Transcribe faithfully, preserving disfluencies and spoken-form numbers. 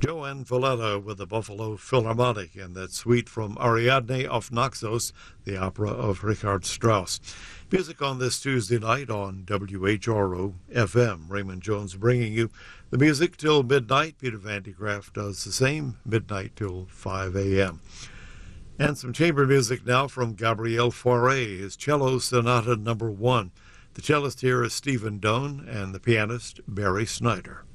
Joanne Valletta with the Buffalo Philharmonic and that suite from Ariadne of Naxos, the opera of Richard Strauss. Music on this Tuesday night on W H R O F M. Raymond Jones bringing you the music till midnight. Peter Van de Graaff does the same, midnight till five a.m. And some chamber music now from Gabriel Fauré, his Cello Sonata number one. The cellist here is Stephen Doan and the pianist Barry Snyder.